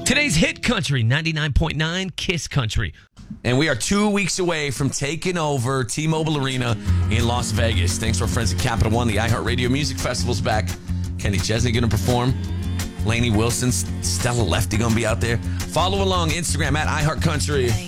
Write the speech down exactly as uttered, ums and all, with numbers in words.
Today's hit country, ninety-nine point nine Kiss Country. And we are two weeks away from taking over T-Mobile Arena in Las Vegas. Thanks to our friends at Capital One. The iHeartRadio Music Festival's back. Kenny Chesney going to perform. Lainey Wilson, Stella Lefty going to be out there. Follow along Instagram at iHeartCountry.